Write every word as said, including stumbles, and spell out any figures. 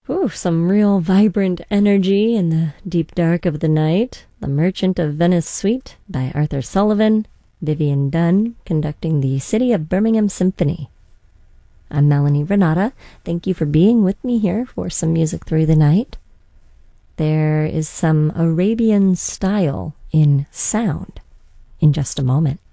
Ooh, some real vibrant energy in the deep dark of the night. The Merchant of Venice Suite by Arthur Sullivan, Vivian Dunn conducting the City of Birmingham Symphony. I'm Melanie Renata. Thank you for being with me here for some music through the night. There is some Arabian style in sound in just a moment.